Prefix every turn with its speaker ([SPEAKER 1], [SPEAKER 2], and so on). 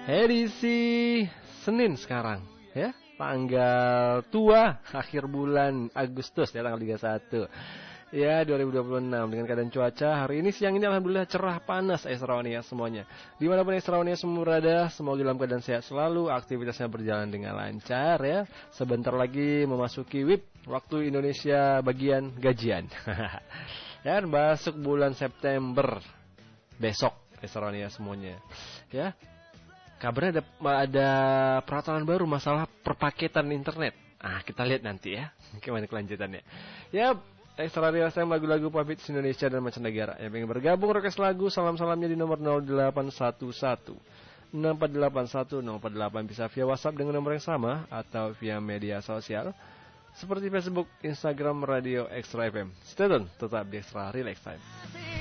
[SPEAKER 1] Edisi Senin sekarang ya, tanggal tua akhir bulan Agustus ya, tanggal 31 ya 2026, dengan keadaan cuaca hari ini siang ini alhamdulillah cerah panas Esrawania semuanya. Dimanapun Esrawania semua berada, semoga dalam keadaan sehat selalu, aktivitasnya berjalan dengan lancar ya. Sebentar lagi memasuki WIB, waktu Indonesia bagian gajian. Ya, masuk bulan September besok Esrawania semuanya ya. Kabarnya ada peraturan baru masalah perpaketan internet. Kita lihat nanti ya gimana kelanjutannya. Ya, Ekstra Radio FM, lagu-lagu pamit Indonesia dan mancanegara. Yang pengen bergabung request lagu, salam-salamnya di nomor 0811 6481 048, bisa via WhatsApp dengan nomor yang sama atau via media sosial seperti Facebook, Instagram Radio Ekstra FM. Stay tune, tetap di Ekstra Relax Time.